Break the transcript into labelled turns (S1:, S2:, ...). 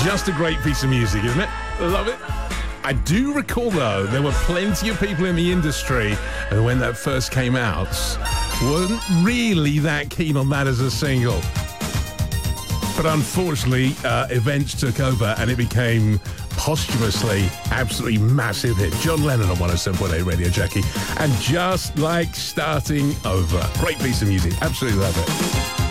S1: Just a great piece of music, isn't it? Love it. I do recall, though, there were plenty of people in the industry, and when that first came out, weren't really that keen on that as a single. But unfortunately, events took over, and it became posthumously absolutely massive hit. John Lennon on 107.8 Radio Jackie, and Just Like Starting Over. Great piece of music. Absolutely love it.